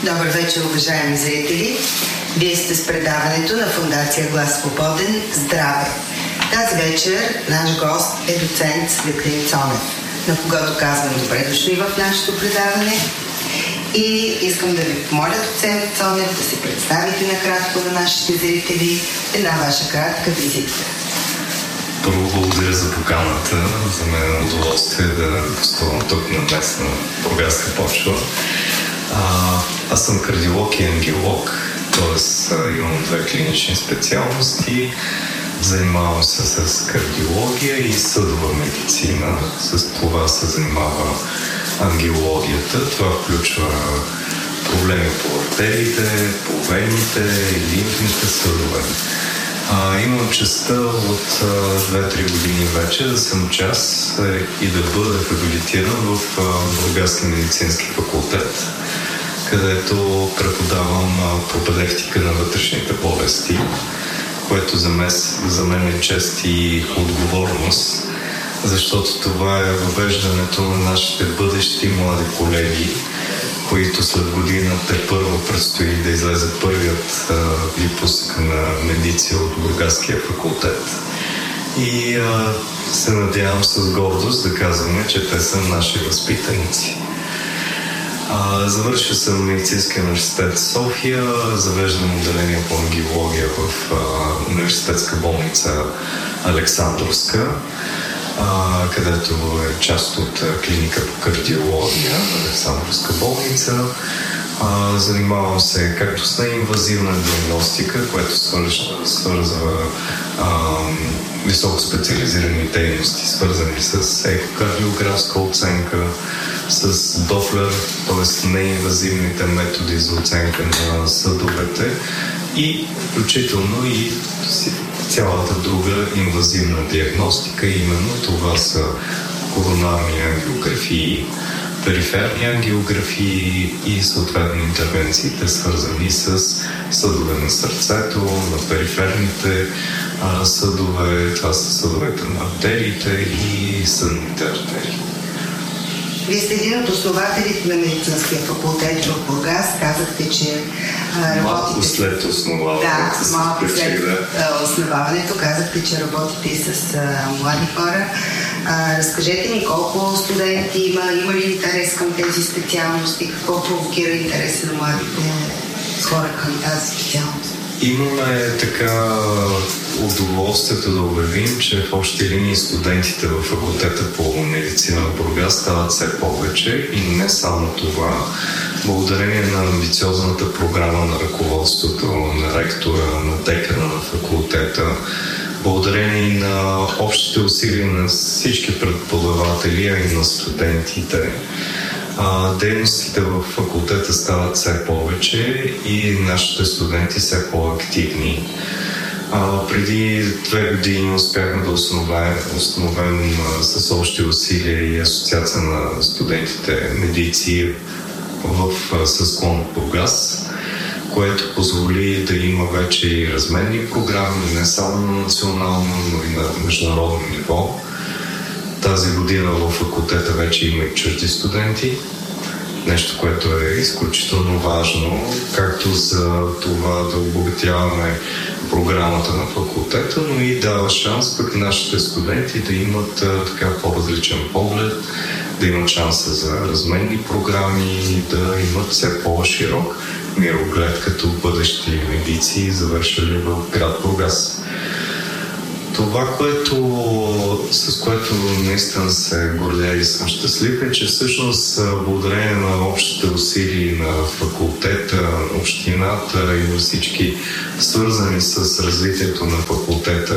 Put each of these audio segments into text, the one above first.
Добър вечер, уважаеми зрители! Вие сте с предаването на Фондация Глас Свободен Здраве. Тази вечер наш гост е доцент Светлин Цонев, на когото казвам добре дошли в нашето предаване. И искам да ви помоля, доцент Цонев, да се представите накратко на нашите зрители една ваша кратка визитка. Първо благодаря за поканата. За мен е удоволствие да гостувам тук на днес на Бургаска почва. Аз съм кардиолог и ангиолог, т.е. имам две клинични специалности. Занимавам се с кардиология и съдова медицина. С това се занимава ангиологията. Това включва проблеми по артериите, по вените и лимфните съдове. Имам честта от 2-3 години вече да съм част и да бъда хабилитиран в Бургаски медицински факултет, където преподавам пропедевтика на вътрешните болести, което за мен е чест и отговорност, защото това е въвеждането на нашите бъдещи млади колеги, които след година първо предстои да излезе първият випуск на медицина от Бургаския факултет. И се надявам с гордост да казваме, че те са наши възпитаници. Завършил съм Медицинския университет София, завеждам отделение по ангиология в университетска болница Александровска, където е част от клиника по кардиология на Александровска болница. Занимавам се както с неинвазивна диагностика, което свързва високоспециализирани дейности, свързани с ехокардиографска оценка, с Доплер, т.е. неинвазивните методи за оценка на съдовете и включително и цялата друга инвазивна диагностика. Именно това са коронарни ангиографии, периферни ангиографии и съответно интервенциите, свързани с съдове на сърцето, на периферните съдове, това са съдовете на артериите и съдните артерии. Вие сте един от основателите на медицинския факултет в Бургас. Казахте, че работите... Малко след основаването. Да, малко след основаването. Казахте, че работите и с млади хора. Разкажете ми колко студенти има ли интерес към тези специалности, какво провокира интереса на младите хора към тази специалност? Имаме така удоволствието да обявим, че в общи линии студентите в факултета по медицина в Бургас стават все повече и не само това. Благодарение на амбициозната програма на ръководството, на ректора, на декана на факултета, благодарение на общите усилия на всички преподаватели, а и на студентите, дейностите в факултета стават все повече и нашите студенти все по-активни. Преди 2 години успяхме да установим с общи усилия и Асоциация на студентите медици със склон в Бургас, което позволи да има вече и разменни програми, не само на национално, но и на международно ниво. Тази година в факултета вече има и чужди студенти, нещо, което е изключително важно, както за това да обогатяваме програмата на факултета, но и дава шанс пък нашите студенти да имат така по-различен поглед, да имат шанса за разменни програми, да имат все по-широк мироглед като бъдещи медици, завършили в град Бургас. Това, с което наистина се гордея и съм щастлив, е, че всъщност благодарение на общите усилия на факултета, общината и на всички свързани с развитието на факултета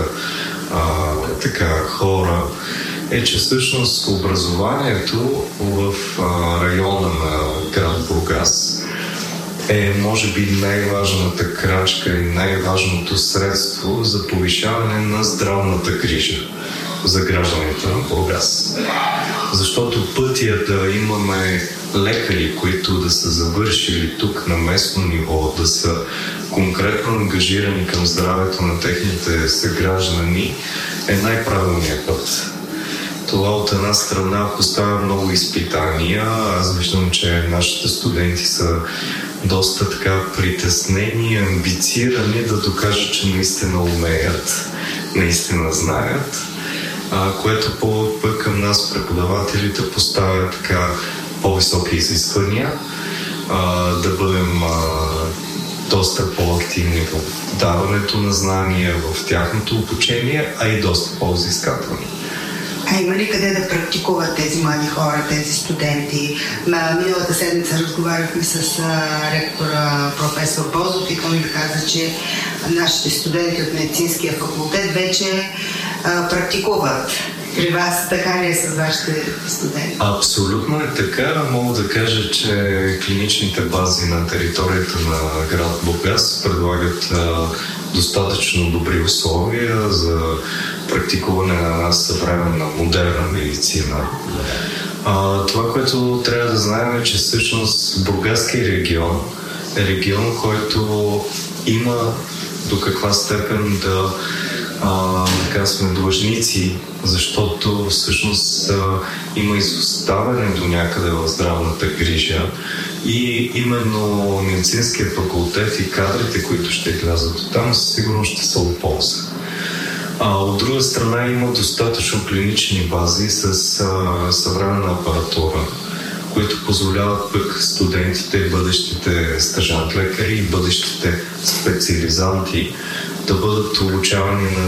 хора, е, че всъщност образованието в района на град Бургас е, може би, най-важната крачка и най-важното средство за повишаване на здравната грижа за гражданите на Бургас. Защото пътя да имаме лекари, които да са завършили тук на местно ниво, да са конкретно ангажирани към здравето на техните съграждани, е най-правилният път. Това от една страна поставя много изпитания. Аз виждам, че нашите студенти са доста така притеснени и амбицирани да докажат, че наистина умеят, наистина знаят, което пък към нас, преподавателите, поставя така по-високи изисквания, да бъдем доста по-активни в даването на знания, в тяхното обучение, а и доста по-взискателни. А има ли къде да практикуват тези млади хора, тези студенти? Миналата седмица разговаряхме с ректора професор Бозов и той ми каза, че нашите студенти от медицинския факултет вече практикуват. При вас така ли е с вашите студенти? Абсолютно е така. Мога да кажа, че клиничните бази на територията на град Бургас предлагат достатъчно добри условия за практикуване на една съвременна, модерна медицина. Това, което трябва да знаем, е, че всъщност Бургаски регион е регион, който има до каква степен така сме длъжници, защото всъщност има изоставане до някъде в здравната грижа и именно медицинския факултет и кадрите, които ще влязат от там, сигурно ще са от полза. От друга страна има достатъчно клинични бази с съвременна апаратура, които позволяват пък студентите, бъдещите стажант-лекари и бъдещите специализанти да бъдат обучавани на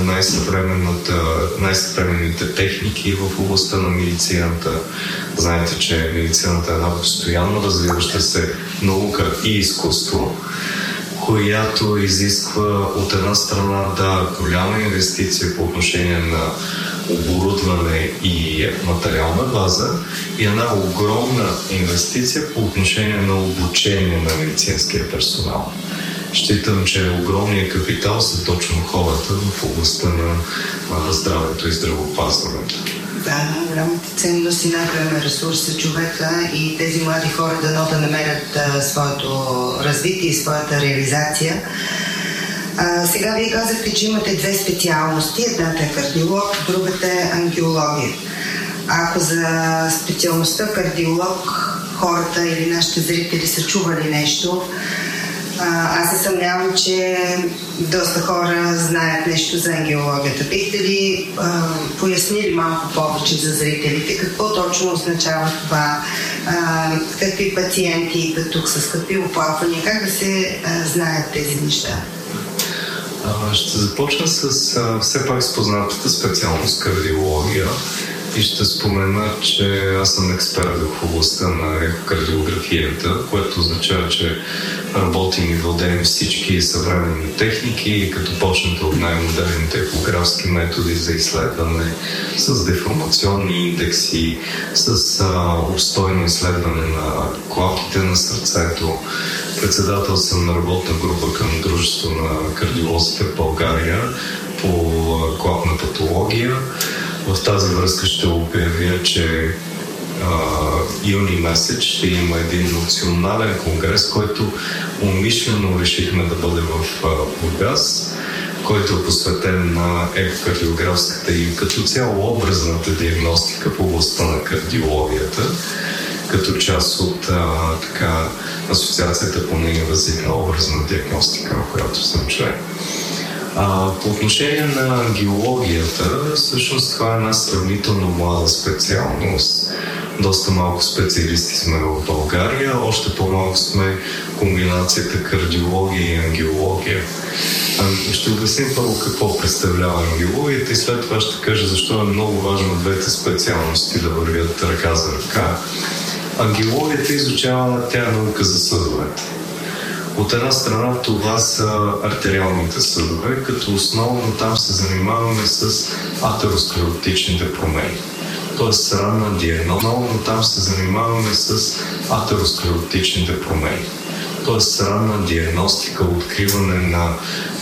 най-съвременните техники в областта на медицината. Знаете, че медицината е една постоянно развиваща се наука и изкуство, която изисква от една страна голяма инвестиция по отношение на оборудване и материална база и една огромна инвестиция по отношение на обучение на медицинския персонал. Считам, че огромният капитал са точно хората в областта на здравето и здравеопазването. Да, голямата ценност и най-голям ресурс са човека и тези млади хора да намерят своето развитие и своята реализация. Сега вие казахте, че имате две специалности. Едната е кардиолог, другата е ангиология. Ако за специалността кардиолог хората или нашите зрители са чували нещо, аз се съмнявам, че доста хора знаят нещо за ангиологията. Бихте ли пояснили малко повече за зрителите? Какво точно означава това? Какви пациенти идват тук, с какви оплаквания? Как да се знаят тези неща? Ще започна с все пак с познатата специалност кардиология и ще спомена, че аз съм експерт в областта на ехокардиографията, което означава, че работим и владеем всички съвременни техники, като почнете от най-модерните ехографски методи за изследване, с деформационни индекси, с обстойно изследване на клапките на сърцето. Председател съм на работна група към Дружество на кардиолозите в България по клапна патология. В тази връзка ще обявя, че юни месец ще има един национален конгрес, който умишлено решихме да бъде в Бургас, който е посветен на ехокардиографската и като цяло образната диагностика в областта на кардиологията, като част от Асоциацията по неинвазивна образна диагностика, в която съм член. По отношение на ангиологията, всъщност това е една сравнително млада специалност. Доста малко специалисти сме в България, още по-малко сме комбинацията кардиология и ангиология. Ще обясним първо какво представлява ангиологията и след това ще кажа защо е много важно двете специалности да вървят ръка за ръка. Ангиологията изучава тя наука за съдовете. От една страна това са артериалните съдове, като основно там се занимаваме с атеросклеротичните промени. Тоест ранна диагноза. Основно там се занимаваме с атеросклеротичните промени. Тоест ранна диагностика, откриване на